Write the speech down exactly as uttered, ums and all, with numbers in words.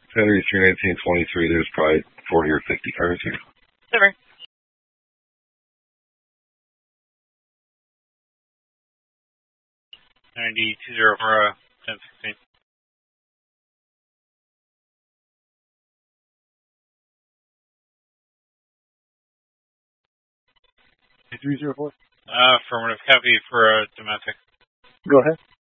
Saturday three nineteen twenty-three, there's probably forty or fifty cars here. Never. ninety two zero four, ten sixteen. three zero four? Uh, affirmative copy for uh, domestic. Go ahead.